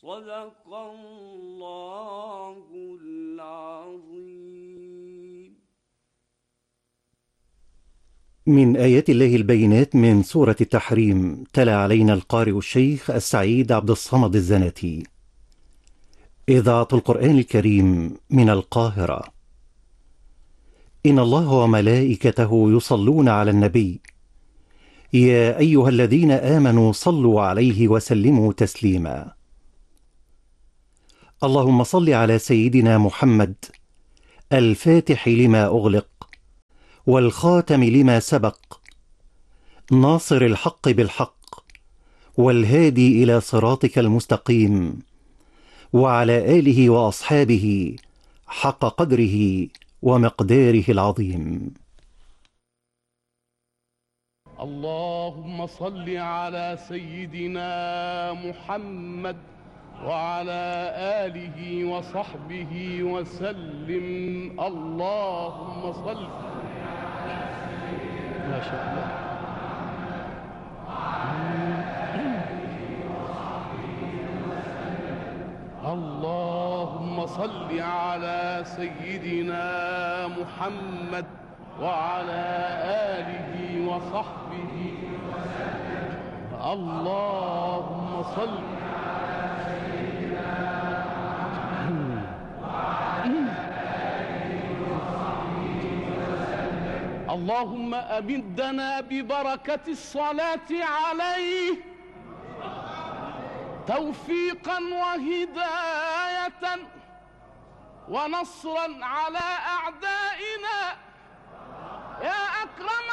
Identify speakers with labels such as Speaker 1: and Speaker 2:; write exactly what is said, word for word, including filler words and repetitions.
Speaker 1: صدق الله العظيم.
Speaker 2: من آيات الله البينات من سورة التحريم، تلا علينا القارئ الشيخ السعيد عبد الصمد الزناتي. إذاعة القرآن الكريم من القاهرة. إن الله وملائكته يصلون على النبي، يا أيها الذين آمنوا صلوا عليه وسلموا تسليما. اللهم صل على سيدنا محمد الفاتح لما أغلق والخاتم لما سبق، ناصر الحق بالحق والهادي إلى صراطك المستقيم، وعلى آله وأصحابه حق قدره ومقداره العظيم.
Speaker 3: اللهم صل على سيدنا محمد وعلى آله وصحبه وسلم. اللهم صل. ما شاء الله. اللهم صل على سيدنا محمد وعلى آله وصحبه وسلم. اللهم صل على سيدنا محمد وعلى آله وصحبه وسلم. اللهم أمدنا ببركة الصلاة عليه توفيقا وهداية ونصرا على أعدائنا يا أكرم